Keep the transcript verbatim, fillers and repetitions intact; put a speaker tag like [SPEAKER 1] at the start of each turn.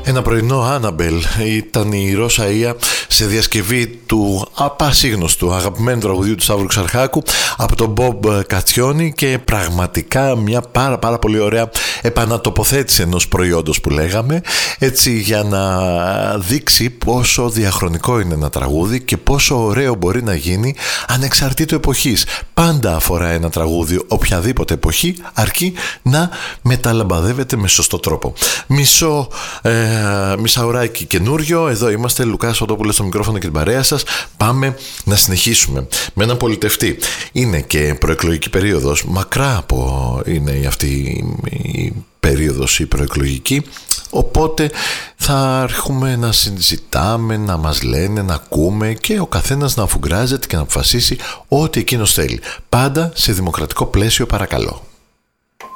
[SPEAKER 1] Ένα πρωινό Άναμπελ ήταν η Ρώσα Ία σε διασκευή του απασίγνωστου αγαπημένου τραγουδιού του Σταύρου Ξαρχάκου από τον Μπομπ Κατσιόνι, και πραγματικά μια πάρα πάρα πολύ ωραία επανατοποθέτηση ενός προϊόντος που λέγαμε, έτσι για να δείξει πόσο διαχρονικό είναι ένα τραγούδι και πόσο ωραίο μπορεί να γίνει ανεξαρτήτου εποχής. Πάντα αφορά ένα τραγούδι οποιαδήποτε εποχή, αρκεί να μεταλαμπαδεύεται με σωστό τρόπο. Μισό ε, μισάωράκι καινούριο. Εδώ είμαστε, Λουκάς Οτόπουλος στο μικρόφωνο και την παρέα σας. Πάμε να συνεχίσουμε με έναν πολιτευτή. Είναι και προεκλογική περίοδος, μακρά από είναι αυτή η περίοδος η προεκλογική, οπότε θα αρχούμε να συζητάμε, να μας λένε, να ακούμε και ο καθένας να αφουγκράζεται και να αποφασίσει ό,τι εκείνος θέλει. Πάντα σε δημοκρατικό πλαίσιο, παρακαλώ.